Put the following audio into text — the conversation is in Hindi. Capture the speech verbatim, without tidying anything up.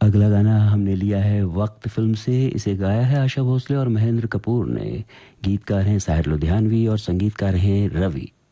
अगला गाना हमने लिया है वक्त फिल्म से। इसे गाया है आशा भोसले और महेंद्र कपूर ने। गीतकार हैं साहिर लुधियानवी और संगीतकार हैं रवि।